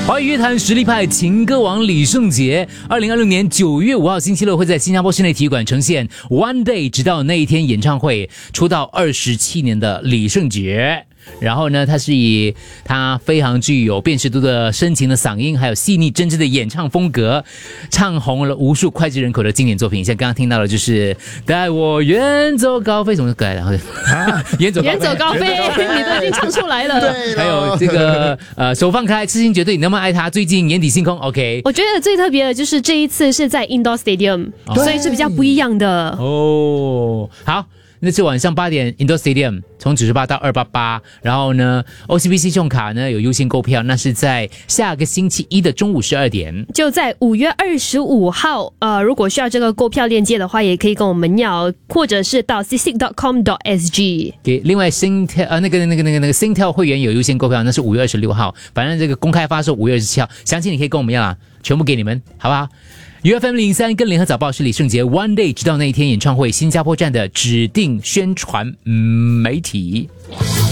华语乐坛实力派情歌王李圣杰，2026年9月5号星期六会在新加坡室内体育馆呈现 One Day 直到那一天演唱会。出道27年的李圣杰，然后呢，他是以他非常具有辨识度的深情的嗓音，还有细腻真挚的演唱风格，唱红了无数脍炙人口的经典作品。像刚刚听到的就是带我远走高飞，什么歌来的？远走高飞，你都已经唱出来了。 对， 还有这个手放开，痴心绝对，你那么爱他，最近眼底星空 ，OK。 我觉得最特别的就是这一次是在 Indoor Stadium，所以是比较不一样的。 哦，好。那是晚上8点 Indoor Stadium 从98到288，然后呢 OCBC 信用卡呢有优先购票，那是在下个星期一的中午12点， 就在5月25号。如果需要这个购票链接的话，也可以跟我们要，或者是到 ccc.com.sg。 给另外Singtel 那个 Singtel 会员有优先购票，那是5月26号，反正这个公开发售5月27号，详情你可以跟我们要啦，全部给你们，好不好？UFM 03跟联合早报是李圣杰 One Day 直到那一天演唱会新加坡站的指定宣传媒体。